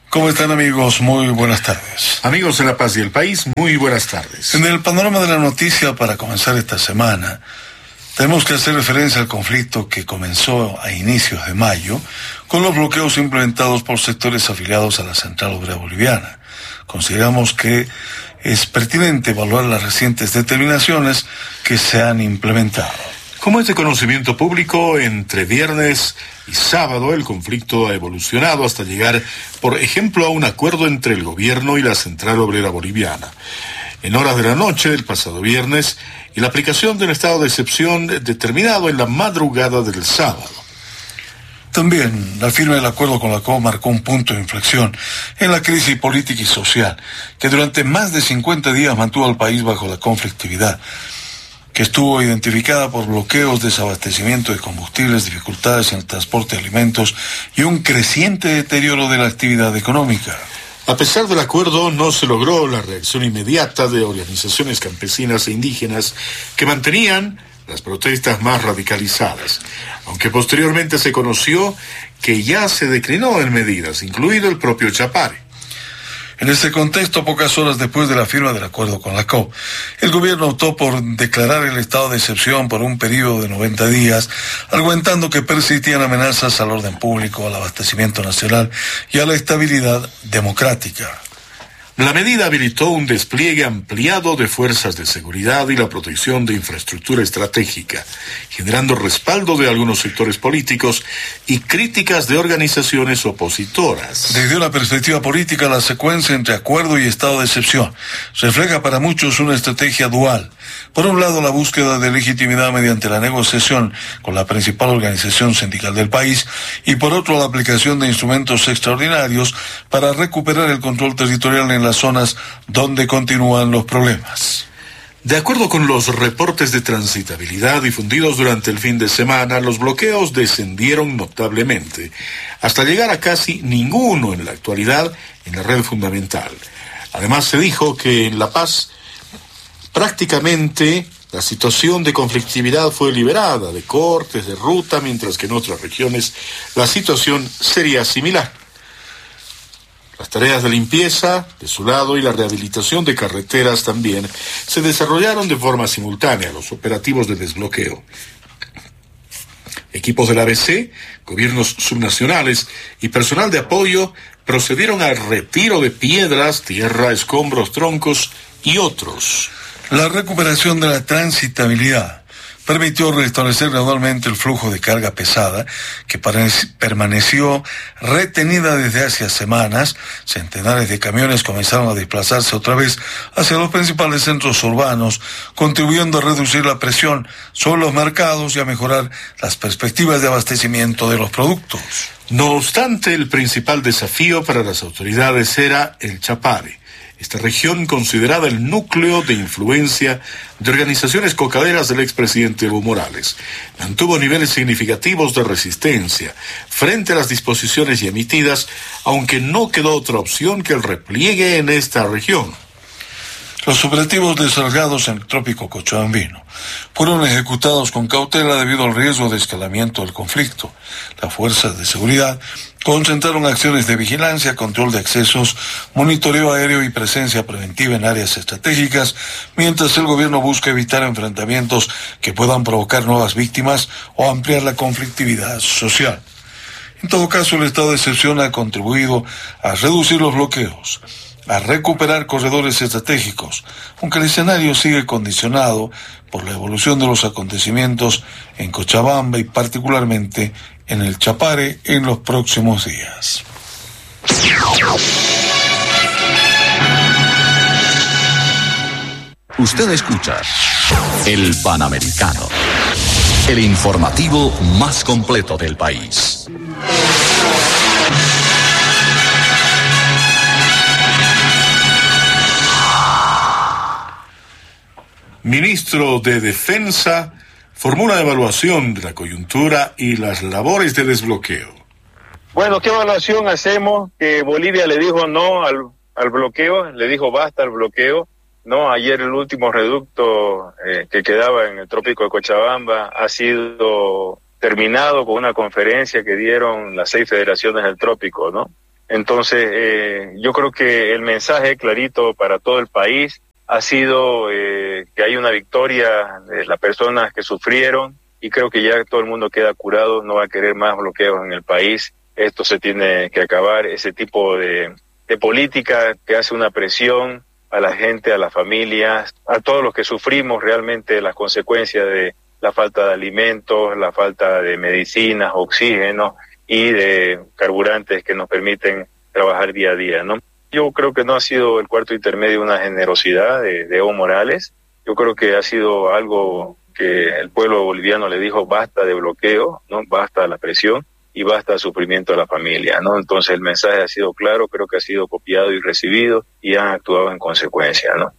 ¿Cómo están, amigos? Muy buenas tardes. Amigos de La Paz y el País, muy buenas tardes. En el panorama de la noticia para comenzar esta semana, tenemos que hacer referencia al conflicto que comenzó a inicios de mayo con los bloqueos implementados por sectores afiliados a la Central Obrera Boliviana. Consideramos que es pertinente evaluar las recientes determinaciones que se han implementado. Como es de conocimiento público, entre viernes y sábado el conflicto ha evolucionado hasta llegar, por ejemplo, a un acuerdo entre el gobierno y la Central Obrera Boliviana. En horas de la noche del pasado viernes y la aplicación del estado de excepción determinado en la madrugada del sábado. También la firma del acuerdo con la COP marcó un punto de inflexión en la crisis política y social que durante más de 50 días mantuvo al país bajo la conflictividad, que estuvo identificada por bloqueos, desabastecimiento de combustibles, dificultades en el transporte de alimentos y un creciente deterioro de la actividad económica. A pesar del acuerdo, no se logró la reacción inmediata de organizaciones campesinas e indígenas que mantenían las protestas más radicalizadas, aunque posteriormente se conoció que ya se declinó en medidas, incluido el propio Chapare. En este contexto, pocas horas después de la firma del acuerdo con la COP, el gobierno optó por declarar el estado de excepción por un periodo de 90 días, argumentando que persistían amenazas al orden público, al abastecimiento nacional y a la estabilidad democrática. La medida habilitó un despliegue ampliado de fuerzas de seguridad y la protección de infraestructura estratégica, generando respaldo de algunos sectores políticos y críticas de organizaciones opositoras. Desde una perspectiva política, la secuencia entre acuerdo y estado de excepción refleja para muchos una estrategia dual. Por un lado, la búsqueda de legitimidad mediante la negociación con la principal organización sindical del país y por otro, la aplicación de instrumentos extraordinarios para recuperar el control territorial en las zonas donde continúan los problemas. De acuerdo con los reportes de transitabilidad difundidos durante el fin de semana, los bloqueos descendieron notablemente, hasta llegar a casi ninguno en la actualidad en la red fundamental. Además, se dijo que en La Paz prácticamente la situación de conflictividad fue liberada de cortes de ruta, mientras que en otras regiones la situación sería similar. Las tareas de limpieza, de su lado, y la rehabilitación de carreteras también se desarrollaron de forma simultánea, los operativos de desbloqueo. Equipos del ABC, gobiernos subnacionales y personal de apoyo procedieron al retiro de piedras, tierra, escombros, troncos y otros. La recuperación de la transitabilidad permitió restablecer gradualmente el flujo de carga pesada que permaneció retenida desde hace semanas. Centenares de camiones comenzaron a desplazarse otra vez hacia los principales centros urbanos, contribuyendo a reducir la presión sobre los mercados y a mejorar las perspectivas de abastecimiento de los productos. No obstante, el principal desafío para las autoridades era el Chapare. Esta región, considerada el núcleo de influencia de organizaciones cocaderas del expresidente Evo Morales, mantuvo niveles significativos de resistencia frente a las disposiciones ya emitidas, aunque no quedó otra opción que el repliegue en esta región. Los operativos desarrollados en el trópico cochabambino fueron ejecutados con cautela debido al riesgo de escalamiento del conflicto. Las fuerzas de seguridad concentraron acciones de vigilancia, control de accesos, monitoreo aéreo y presencia preventiva en áreas estratégicas, mientras el gobierno busca evitar enfrentamientos que puedan provocar nuevas víctimas o ampliar la conflictividad social. En todo caso, el estado de excepción ha contribuido a reducir los bloqueos, a recuperar corredores estratégicos, aunque el escenario sigue condicionado por la evolución de los acontecimientos en Cochabamba y particularmente en el Chapare en los próximos días. Usted escucha El Panamericano, el informativo más completo del país. Ministro de Defensa formula una evaluación de la coyuntura y las labores de desbloqueo. Bueno, ¿qué evaluación hacemos? Que Bolivia le dijo no al bloqueo, le dijo basta al bloqueo. No, ayer el último reducto que quedaba en el trópico de Cochabamba ha sido terminado con una conferencia que dieron las 6 federaciones del trópico, ¿no? Entonces, yo creo que el mensaje clarito para todo el país ha sido que hay una victoria de las personas que sufrieron, y creo que ya todo el mundo queda curado, no va a querer más bloqueos en el país. Esto se tiene que acabar, ese tipo de política que hace una presión a la gente, a las familias, a todos los que sufrimos realmente las consecuencias de la falta de alimentos, la falta de medicinas, oxígeno y de carburantes que nos permiten trabajar día a día, ¿no? Yo creo que no ha sido el cuarto intermedio una generosidad de Evo Morales. Yo creo que ha sido algo que el pueblo boliviano le dijo: basta de bloqueo, ¿no? Basta la presión y basta el sufrimiento de la familia, ¿no? Entonces el mensaje ha sido claro, creo que ha sido copiado y recibido y han actuado en consecuencia, ¿no?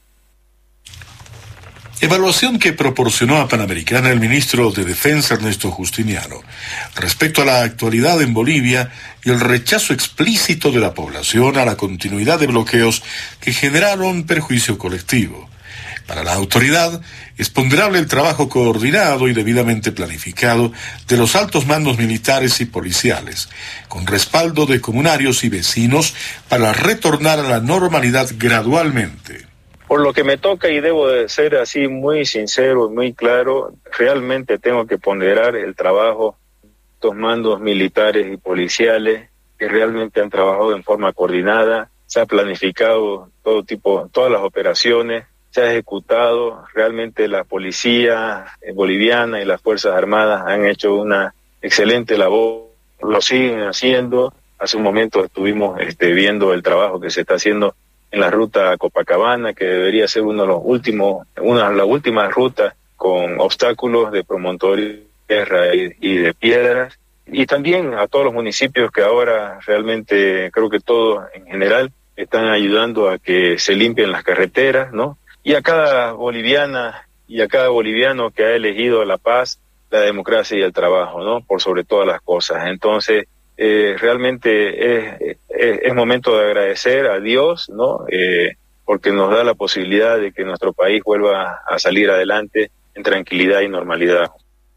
Evaluación que proporcionó a Panamericana el ministro de Defensa Ernesto Justiniano respecto a la actualidad en Bolivia y el rechazo explícito de la población a la continuidad de bloqueos que generaron perjuicio colectivo. Para la autoridad, es ponderable el trabajo coordinado y debidamente planificado de los altos mandos militares y policiales, con respaldo de comunarios y vecinos para retornar a la normalidad gradualmente. Por lo que me toca, y debo de ser así muy sincero y muy claro, realmente tengo que ponderar el trabajo de estos mandos militares y policiales que realmente han trabajado en forma coordinada, se ha planificado todas las operaciones, se ha ejecutado. Realmente la policía boliviana y las Fuerzas Armadas han hecho una excelente labor, lo siguen haciendo. Hace un momento estuvimos viendo el trabajo que se está haciendo en la ruta a Copacabana, que debería ser una de las últimas rutas con obstáculos de promontorio de tierra y de piedras. Y también a todos los municipios que ahora realmente creo que todos en general están ayudando a que se limpien las carreteras, ¿no? Y a cada boliviana y a cada boliviano que ha elegido la paz, la democracia y el trabajo, ¿no? Por sobre todas las cosas. Entonces, realmente es momento de agradecer a Dios, ¿no? Porque nos da la posibilidad de que nuestro país vuelva a salir adelante en tranquilidad y normalidad.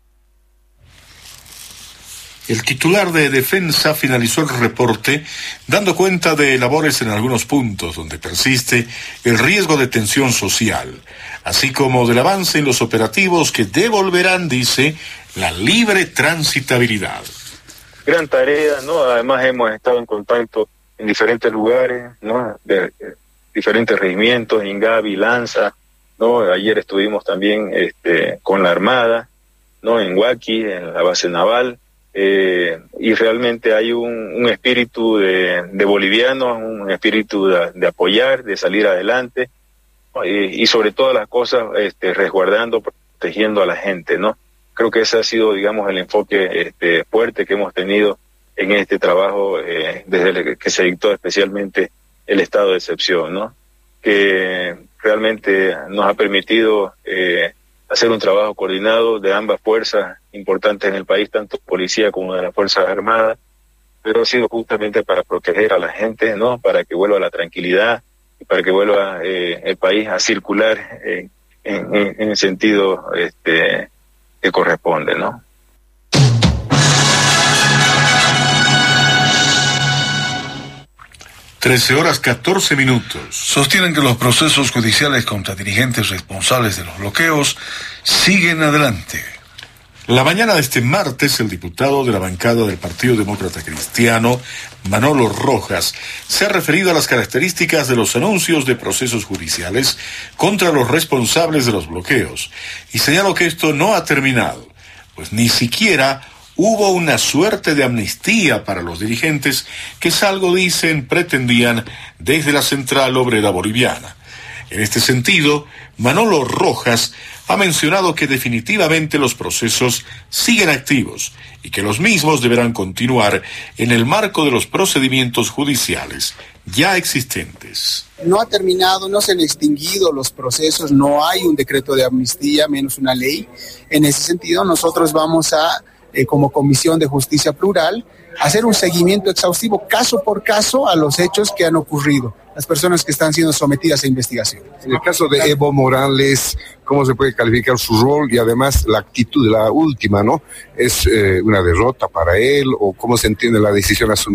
El titular de Defensa finalizó el reporte dando cuenta de labores en algunos puntos donde persiste el riesgo de tensión social, así como del avance en los operativos que devolverán, dice, la libre transitabilidad. Gran tarea, ¿no? Además hemos estado en contacto en diferentes lugares, ¿no? De diferentes regimientos, Ingavi, Lanza, ¿no? Ayer estuvimos también con la Armada, ¿no? En Huaki, en la base naval, y realmente hay un espíritu de bolivianos, un espíritu de apoyar, de salir adelante, y sobre todas las cosas resguardando, protegiendo a la gente, ¿no? Creo que ese ha sido, digamos, el enfoque fuerte que hemos tenido en este trabajo desde que se dictó especialmente el estado de excepción, ¿no? Que realmente nos ha permitido hacer un trabajo coordinado de ambas fuerzas importantes en el país, tanto policía como de las Fuerzas Armadas, pero ha sido justamente para proteger a la gente, ¿no? Para que vuelva la tranquilidad y para que vuelva el país a circular en el sentido que corresponde, ¿no? (13:14). Sostienen que los procesos judiciales contra dirigentes responsables de los bloqueos siguen adelante. La mañana de este martes, el diputado de la bancada del Partido Demócrata Cristiano, Manolo Rojas, se ha referido a las características de los anuncios de procesos judiciales contra los responsables de los bloqueos y señaló que esto no ha terminado, pues ni siquiera hubo una suerte de amnistía para los dirigentes que salvo dicen pretendían desde la Central Obrera Boliviana. En este sentido, Manolo Rojas ha mencionado que definitivamente los procesos siguen activos y que los mismos deberán continuar en el marco de los procedimientos judiciales ya existentes. No ha terminado, no se han extinguido los procesos, no hay un decreto de amnistía, menos una ley. En ese sentido, nosotros vamos a como Comisión de Justicia Plural, hacer un seguimiento exhaustivo caso por caso a los hechos que han ocurrido, las personas que están siendo sometidas a investigación. En el caso de Evo Morales, ¿cómo se puede calificar su rol y además la actitud de la última, ¿no? ¿Es una derrota para él o cómo se entiende la decisión asumida?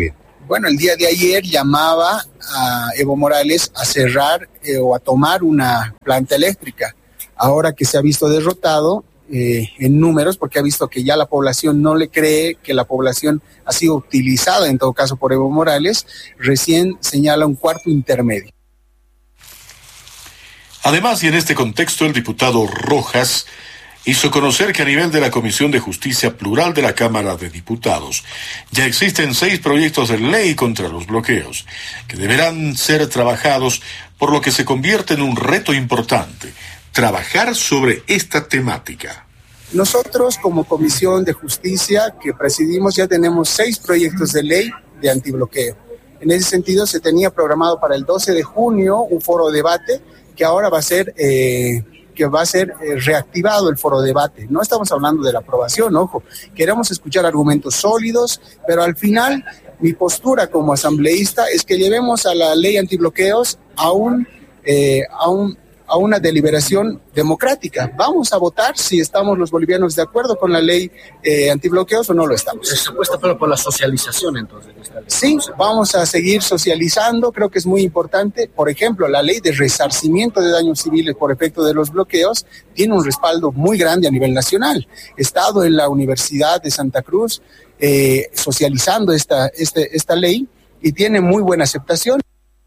Bueno, el día de ayer llamaba a Evo Morales a cerrar o a tomar una planta eléctrica. Ahora que se ha visto derrotado en números, porque ha visto que ya la población no le cree, que la población ha sido utilizada en todo caso por Evo Morales, recién señala un cuarto intermedio. Además, y en este contexto, el diputado Rojas hizo conocer que a nivel de la Comisión de Justicia Plural de la Cámara de Diputados ya existen 6 proyectos de ley contra los bloqueos, que deberán ser trabajados, por lo que se convierte en un reto importante trabajar sobre esta temática. Nosotros, como Comisión de Justicia que presidimos, ya tenemos 6 proyectos de ley de antibloqueo. En ese sentido, se tenía programado para el 12 de junio un foro de debate que ahora va a ser reactivado el foro de debate. No estamos hablando de la aprobación, ojo, queremos escuchar argumentos sólidos, pero al final mi postura como asambleísta es que llevemos a la ley antibloqueos a una deliberación democrática. Vamos a votar si estamos los bolivianos de acuerdo con la ley antibloqueos o no lo estamos. ¿Se apuesta por la socialización entonces? Sí, vamos a seguir socializando, creo que es muy importante. Por ejemplo, la ley de resarcimiento de daños civiles por efecto de los bloqueos tiene un respaldo muy grande a nivel nacional. He estado en la Universidad de Santa Cruz socializando esta ley y tiene muy buena aceptación.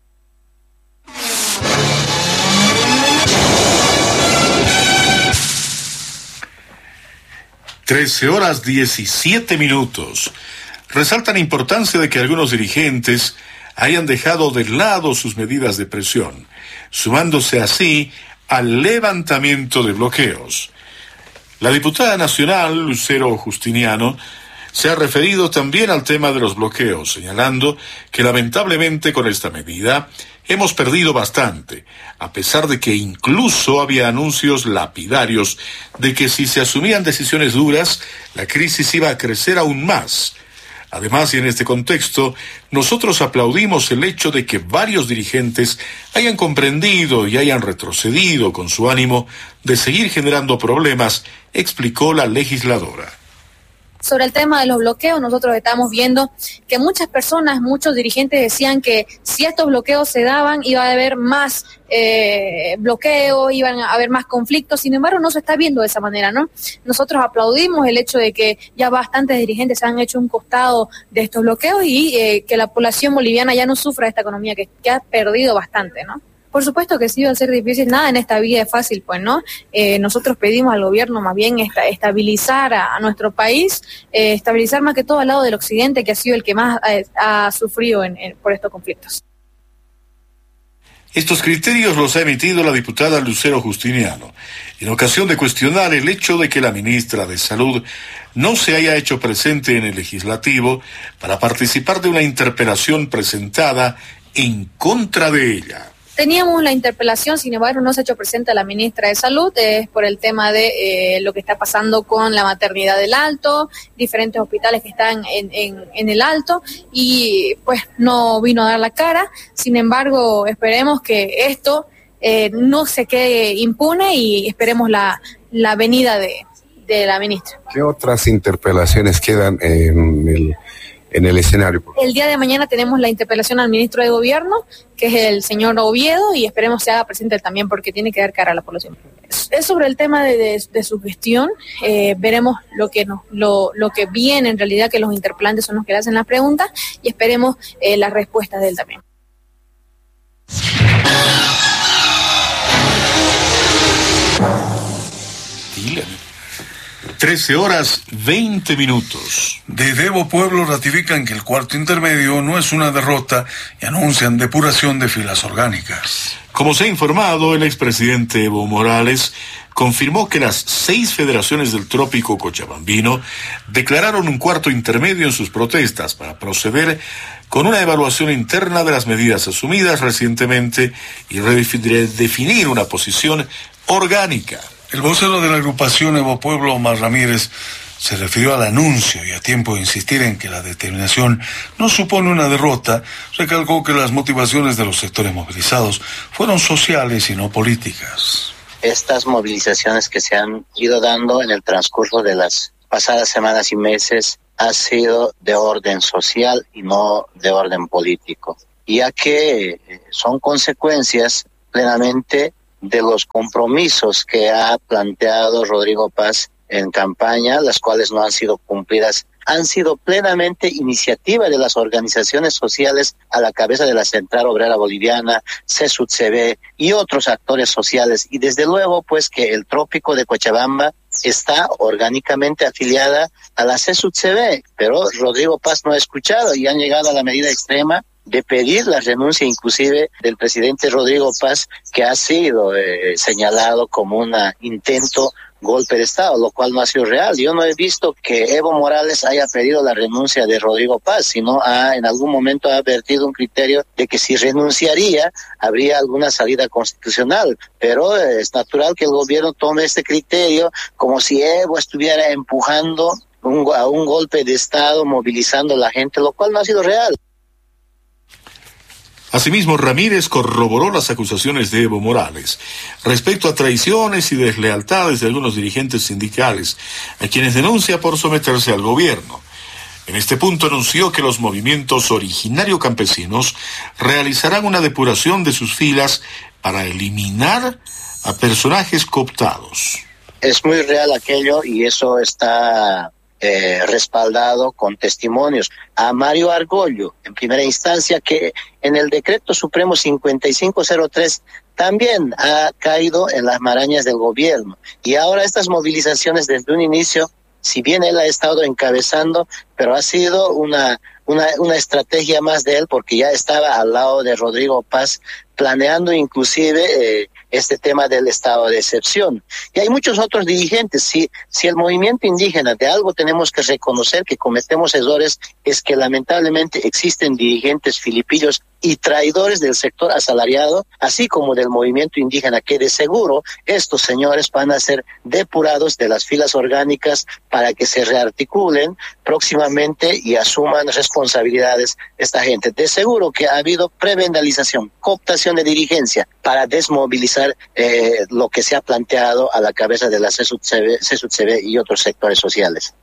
13:17. Resaltan la importancia de que algunos dirigentes hayan dejado de lado sus medidas de presión, sumándose así al levantamiento de bloqueos. La diputada nacional, Lucero Justiniano, se ha referido también al tema de los bloqueos, señalando que lamentablemente con esta medida hemos perdido bastante, a pesar de que incluso había anuncios lapidarios de que si se asumían decisiones duras, la crisis iba a crecer aún más. Además, y en este contexto, nosotros aplaudimos el hecho de que varios dirigentes hayan comprendido y hayan retrocedido con su ánimo de seguir generando problemas, explicó la legisladora. Sobre el tema de los bloqueos, nosotros estamos viendo que muchas personas, muchos dirigentes decían que si estos bloqueos se daban, iba a haber más bloqueos, iban a haber más conflictos. Sin embargo, no se está viendo de esa manera, ¿no? Nosotros aplaudimos el hecho de que ya bastantes dirigentes se han hecho un costado de estos bloqueos y que la población boliviana ya no sufra de esta economía que ha perdido bastante, ¿no? Por supuesto que sí va a ser difícil, nada en esta vida es fácil, pues, ¿no? Nosotros pedimos al gobierno más bien estabilizar a nuestro país, estabilizar más que todo al lado del occidente, que ha sido el que más ha sufrido por estos conflictos. Estos criterios los ha emitido la diputada Lucero Justiniano, en ocasión de cuestionar el hecho de que la ministra de Salud no se haya hecho presente en el legislativo para participar de una interpelación presentada en contra de ella. Teníamos la interpelación, sin embargo no se ha hecho presente la ministra de Salud, es por el tema de lo que está pasando con la maternidad del Alto, diferentes hospitales que están en el Alto, y pues no vino a dar la cara. Sin embargo, esperemos que esto no se quede impune y esperemos la venida de la ministra. ¿Qué otras interpelaciones quedan en el escenario? El día de mañana tenemos la interpelación al ministro de Gobierno, que es el señor Oviedo, y esperemos se haga presente también porque tiene que dar cara a la población. Es sobre el tema de su gestión, veremos lo que viene en realidad, que los interpelantes son los que le hacen las preguntas, y esperemos las respuestas de él también. Dile. 13:20. Desde Evo Pueblo ratifican que el cuarto intermedio no es una derrota y anuncian depuración de filas orgánicas. Como se ha informado, el expresidente Evo Morales confirmó que las 6 federaciones del trópico cochabambino declararon un cuarto intermedio en sus protestas para proceder con una evaluación interna de las medidas asumidas recientemente y redefinir una posición orgánica. El vocero de la agrupación Evo Pueblo, Omar Ramírez, se refirió al anuncio y a tiempo de insistir en que la determinación no supone una derrota, recalcó que las motivaciones de los sectores movilizados fueron sociales y no políticas. Estas movilizaciones que se han ido dando en el transcurso de las pasadas semanas y meses ha sido de orden social y no de orden político, ya que son consecuencias plenamente de los compromisos que ha planteado Rodrigo Paz en campaña, las cuales no han sido cumplidas. Han sido plenamente iniciativa de las organizaciones sociales a la cabeza de la Central Obrera Boliviana, CESUTCB y otros actores sociales. Y desde luego, pues, que el Trópico de Cochabamba está orgánicamente afiliada a la CESUTCB, pero Rodrigo Paz no ha escuchado y han llegado a la medida extrema de pedir la renuncia inclusive del presidente Rodrigo Paz, que ha sido señalado como un intento golpe de Estado, lo cual no ha sido real. Yo no he visto que Evo Morales haya pedido la renuncia de Rodrigo Paz, sino en algún momento ha vertido un criterio de que si renunciaría habría alguna salida constitucional, pero es natural que el gobierno tome este criterio como si Evo estuviera empujando a un golpe de Estado, movilizando a la gente, lo cual no ha sido real. Asimismo, Ramírez corroboró las acusaciones de Evo Morales respecto a traiciones y deslealtades de algunos dirigentes sindicales, a quienes denuncia por someterse al gobierno. En este punto anunció que los movimientos originario campesinos realizarán una depuración de sus filas para eliminar a personajes cooptados. Es muy real aquello y eso está respaldado con testimonios. A Mario Argollo, en primera instancia, que en el decreto supremo 5503 también ha caído en las marañas del gobierno. Y ahora estas movilizaciones desde un inicio, si bien él ha estado encabezando, pero ha sido una estrategia más de él, porque ya estaba al lado de Rodrigo Paz, planeando inclusive este tema del estado de excepción. Y hay muchos otros dirigentes. Si el movimiento indígena de algo tenemos que reconocer que cometemos errores, es que lamentablemente existen dirigentes filipillos y traidores del sector asalariado, así como del movimiento indígena, que de seguro estos señores van a ser depurados de las filas orgánicas para que se rearticulen próximamente y asuman responsabilidades esta gente. De seguro que ha habido prebendalización, cooptación de dirigencia para desmovilizar lo que se ha planteado a la cabeza de la CESUTCB y otros sectores sociales.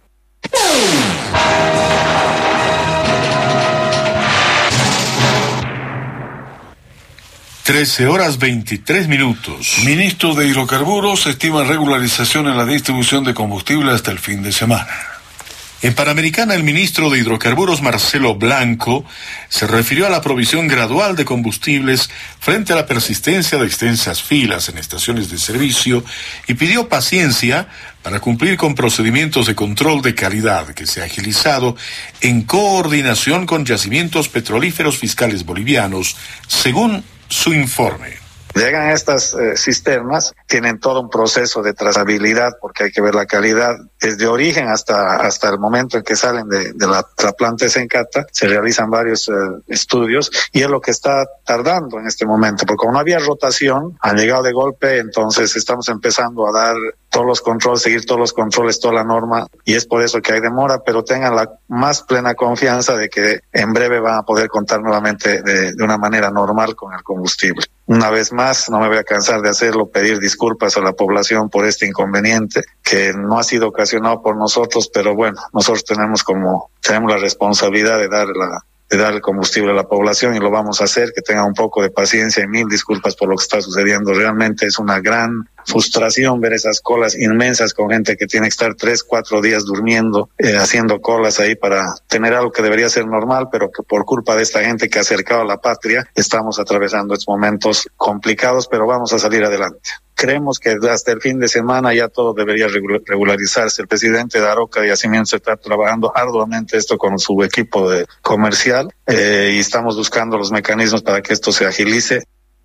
13:23. Ministro de Hidrocarburos estima regularización en la distribución de combustible hasta el fin de semana. En Panamericana, el ministro de Hidrocarburos, Marcelo Blanco, se refirió a la provisión gradual de combustibles frente a la persistencia de extensas filas en estaciones de servicio y pidió paciencia para cumplir con procedimientos de control de calidad que se ha agilizado en coordinación con yacimientos petrolíferos fiscales bolivianos, según su informe. Llegan estas cisternas, tienen todo un proceso de trazabilidad porque hay que ver la calidad desde origen hasta el momento en que salen de la planta de Sencata. Se realizan varios estudios y es lo que está tardando en este momento, porque como no había rotación, han llegado de golpe, entonces estamos empezando a dar todos los controles, seguir todos los controles, toda la norma, y es por eso que hay demora, pero tengan la más plena confianza de que en breve van a poder contar nuevamente de una manera normal con el combustible. Una vez más, no me voy a cansar de hacerlo, pedir disculpas a la población por este inconveniente que no ha sido ocasionado por nosotros, pero bueno, nosotros tenemos la responsabilidad de dar el combustible a la población y lo vamos a hacer, que tengan un poco de paciencia y mil disculpas por lo que está sucediendo. Realmente es una gran frustración ver esas colas inmensas con gente que tiene que estar 3-4 días durmiendo, haciendo colas ahí para tener algo que debería ser normal, pero que por culpa de esta gente que ha acercado a la patria, estamos atravesando estos momentos complicados, pero vamos a salir adelante. Creemos que hasta el fin de semana ya todo debería regularizarse. El presidente de Aroca de Yacimientos está trabajando arduamente esto con su equipo comercial y estamos buscando los mecanismos para que esto se agilice.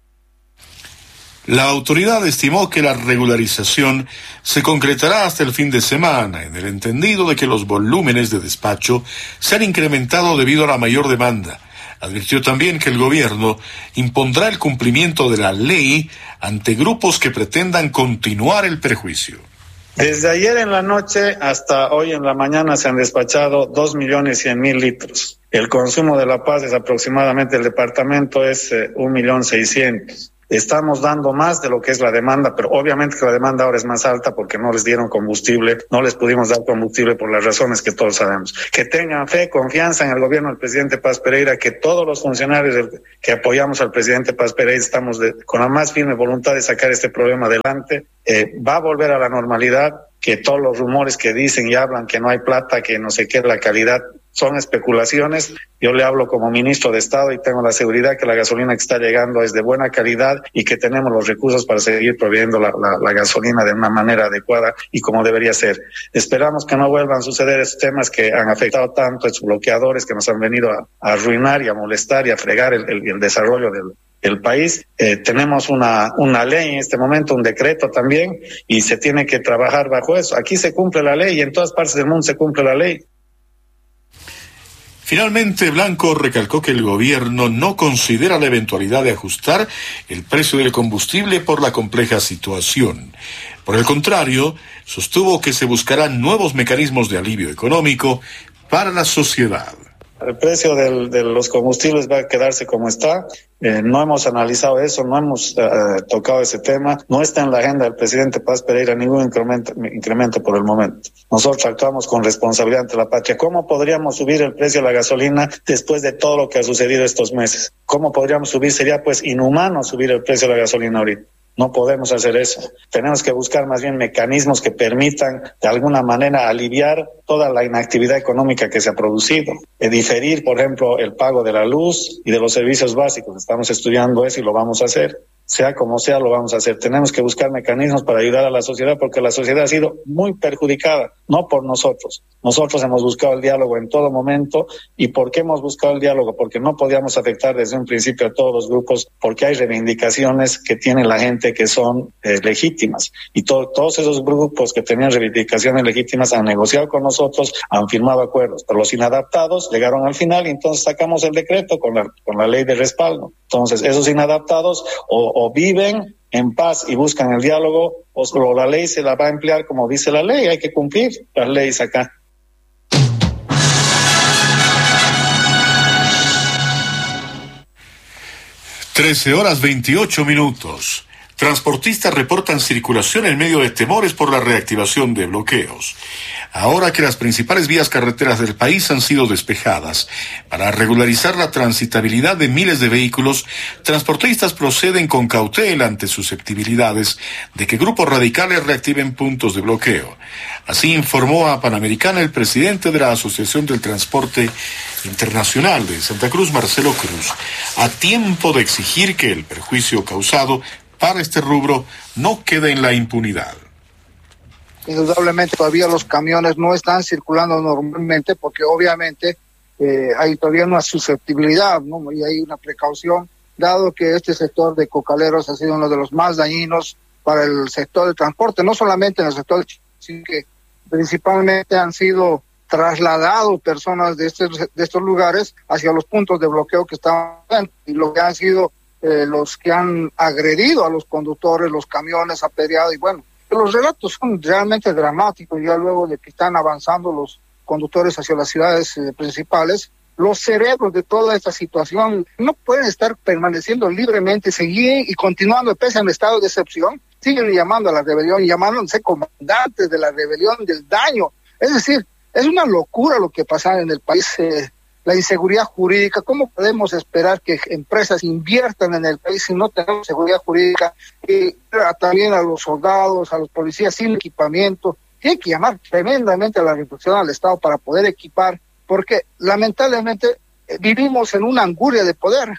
La autoridad estimó que la regularización se concretará hasta el fin de semana, en el entendido de que los volúmenes de despacho se han incrementado debido a la mayor demanda. Advirtió también que el gobierno impondrá el cumplimiento de la ley ante grupos que pretendan continuar el perjuicio. Desde ayer en la noche hasta hoy en la mañana se han despachado 2.100.000 litros. El consumo de La Paz es aproximadamente, el departamento es 1.600.000. estamos dando más de lo que es la demanda, pero obviamente que la demanda ahora es más alta porque no les dieron combustible, no les pudimos dar combustible por las razones que todos sabemos. Que tengan fe, confianza en el gobierno del presidente Paz Pereira, que todos los funcionarios que apoyamos al presidente Paz Pereira estamos con la más firme voluntad de sacar este problema adelante. Va a volver a la normalidad, que todos los rumores que dicen y hablan que no hay plata, que no sé qué, la calidad, son especulaciones. Yo le hablo como ministro de Estado y tengo la seguridad que la gasolina que está llegando es de buena calidad y que tenemos los recursos para seguir proveyendo la gasolina de una manera adecuada y como debería ser. Esperamos que no vuelvan a suceder estos temas que han afectado tanto, estos bloqueadores que nos han venido a arruinar y a molestar y a fregar el desarrollo del país. Tenemos una ley en este momento, un decreto también, y se tiene que trabajar bajo eso. Aquí se cumple la ley y en todas partes del mundo se cumple la ley. Finalmente, Blanco recalcó que el gobierno no considera la eventualidad de ajustar el precio del combustible por la compleja situación. Por el contrario, sostuvo que se buscarán nuevos mecanismos de alivio económico para la sociedad. El precio de los combustibles va a quedarse como está. No hemos analizado eso, no hemos tocado ese tema. No está en la agenda del presidente Paz Pereira ningún incremento por el momento. Nosotros actuamos con responsabilidad ante la patria. ¿Cómo podríamos subir el precio de la gasolina después de todo lo que ha sucedido estos meses? ¿Cómo podríamos subir? Sería pues inhumano subir el precio de la gasolina ahorita. No podemos hacer eso. Tenemos que buscar más bien mecanismos que permitan de alguna manera aliviar toda la inactividad económica que se ha producido. Diferir, por ejemplo, el pago de la luz y de los servicios básicos. Estamos estudiando eso y lo vamos a hacer. Sea como sea, lo vamos a hacer. Tenemos que buscar mecanismos para ayudar a la sociedad porque la sociedad ha sido muy perjudicada, no por nosotros. Nosotros hemos buscado el diálogo en todo momento. ¿Y por qué hemos buscado el diálogo? Porque no podíamos afectar desde un principio a todos los grupos, porque hay reivindicaciones que tiene la gente que son legítimas. Y todos esos grupos que tenían reivindicaciones legítimas han negociado con nosotros, han firmado acuerdos. Pero los inadaptados llegaron al final y entonces sacamos el decreto con la ley de respaldo. Entonces, esos inadaptados o viven en paz y buscan el diálogo, o la ley se la va a emplear como dice la ley. Hay que cumplir las leyes acá. (13:28). Transportistas reportan circulación en medio de temores por la reactivación de bloqueos. Ahora que las principales vías carreteras del país han sido despejadas para regularizar la transitabilidad de miles de vehículos, transportistas proceden con cautela ante susceptibilidades de que grupos radicales reactiven puntos de bloqueo. Así informó a Panamericana el presidente de la Asociación del Transporte Internacional de Santa Cruz, Marcelo Cruz, a tiempo de exigir que el perjuicio causado para este rubro no quede en la impunidad. Indudablemente todavía los camiones no están circulando normalmente porque obviamente hay todavía una susceptibilidad, ¿no? Y hay una precaución, dado que este sector de cocaleros ha sido uno de los más dañinos para el sector del transporte, no solamente en el sector, sino que principalmente han sido trasladados personas de estos lugares hacia los puntos de bloqueo que estaban, y lo que han sido los que han agredido a los conductores, los camiones, apedreado, y bueno, los relatos son realmente dramáticos. Ya luego de que están avanzando los conductores hacia las ciudades principales, los cerebros de toda esta situación no pueden estar permaneciendo libremente, seguir y continuando pese al estado de excepción, siguen llamando a la rebelión, llamándose comandantes de la rebelión, del daño. Es decir, es una locura lo que pasa en el país. La inseguridad jurídica, ¿cómo podemos esperar que empresas inviertan en el país si no tenemos seguridad jurídica? Y también a los soldados, a los policías sin equipamiento. Tiene que llamar tremendamente a la reflexión al Estado para poder equipar, porque lamentablemente vivimos en una anguria de poder.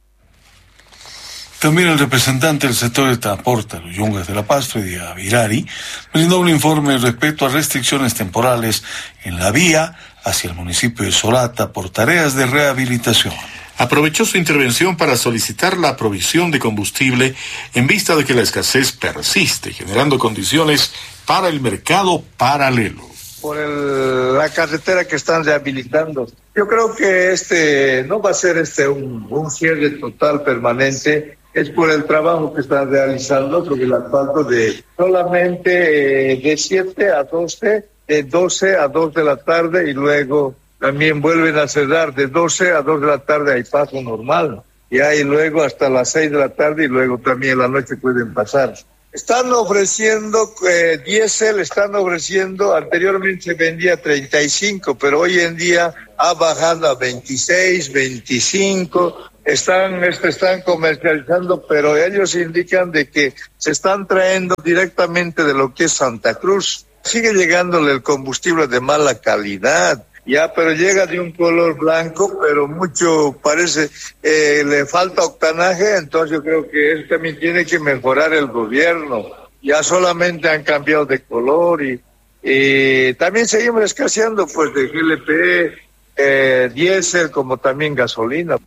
También el representante del sector de transporte, los Yungas de la Paz, Freddy Avirari, brindó un informe respecto a restricciones temporales en la vía hacia el municipio de Sorata por tareas de rehabilitación. Aprovechó su intervención para solicitar la provisión de combustible en vista de que la escasez persiste, generando condiciones para el mercado paralelo. Por la carretera que están rehabilitando. Yo creo que no va a ser un cierre total permanente. Es por el trabajo que están realizando sobre el asfalto de solamente de 7 a 12, de 12 a 2 de la tarde, y luego también vuelven a cerrar de 12 a 2 de la tarde, hay paso normal. Ya, y luego hasta las 6 de la tarde y luego también en la noche pueden pasar. Están ofreciendo diésel, anteriormente se vendía 35, pero hoy en día ha bajado a 26, 25. Están comercializando, pero ellos indican de que se están trayendo directamente de lo que es Santa Cruz. Sigue llegándole el combustible de mala calidad, ya, pero llega de un color blanco, pero mucho parece, le falta octanaje, entonces yo creo que eso también tiene que mejorar el gobierno. Ya solamente han cambiado de color y también seguimos escaseando pues de GLP, diésel, como también gasolina.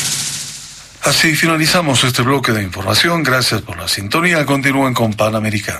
Así finalizamos este bloque de información. Gracias por la sintonía. Continúen con Panamericano.